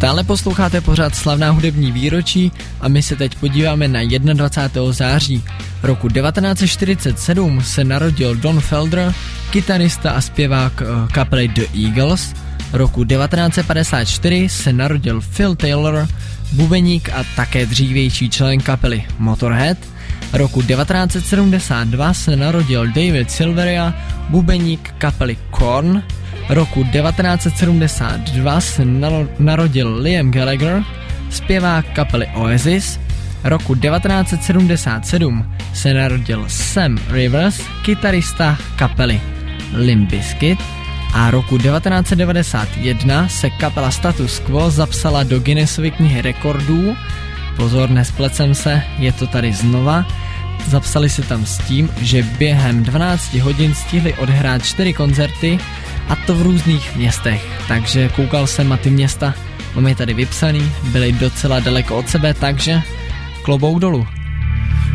Stále posloucháte pořád Slavná hudební výročí a my se teď podíváme na 21. září. Roku 1947 se narodil Don Felder, kytarista a zpěvák kapely The Eagles. Roku 1954 se narodil Phil Taylor, bubeník a také dřívější člen kapely Motorhead. Roku 1972 se narodil David Silveria, bubeník kapely Korn. Roku 1972 se narodil Liam Gallagher, zpěvák kapely Oasis. Roku 1977 se narodil Sam Rivers, kytarista kapely Limp Bizkit. A roku 1991 se kapela Status Quo zapsala do Guinnessovy knihy rekordů. Pozor, nesplecem se, je to tady znova. Zapsali se tam s tím, že během 12 hodin stihli odhrát 4 koncerty, a to v různých městech. Takže koukal jsem a ty města, mám je tady vypsaný, byly docela daleko od sebe, takže klobouk dolů.